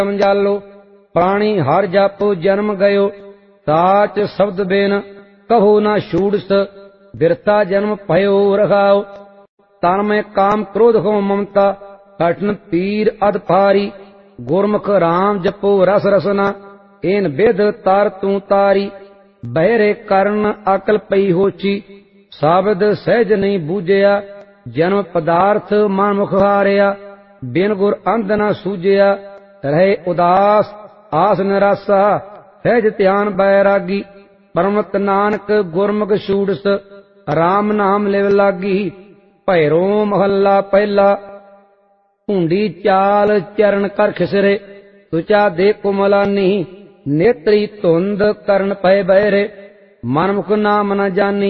जालो प्राणी हर जापो जन्म गयो साच शब्द बेन कहो ना शूडस बिरता जन्म भयो रखाओ तन में काम क्रोध हो ममता कठिन पीर अध पारी गुरमुख राम जपो रस रसना इन विध तार तू तारी बहरे करण अकल पई होची शब्द सहज नहीं बूझिया जन्म पदार्थ मन मुख हारिया बिन गुर अंध न सूझिया रहे उदास आस निराशा सहज ध्यान बैरागी परमत नानक गुरमुख शूडस राम नाम लिव लागी भैरो महला पहला भूंडी चाल चरण कर खिसरे तुचा दे कुमलानी नेत्री धुंध करण पै बहरे मन मुख नाम न जानी